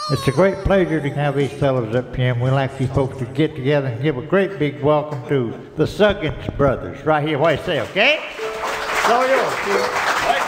It's a great pleasure to have these fellows up here, and we'd like these folks to get together and give a great big welcome to the Suggins brothers right here. What do you say, okay? It's all yours.